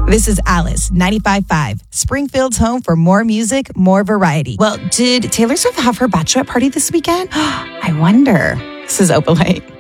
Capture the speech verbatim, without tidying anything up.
This is Alice, ninety-five point five, Springfield's home for more music, more variety. Well, did Taylor Swift have her bachelorette party this weekend? I wonder. This is Opalite.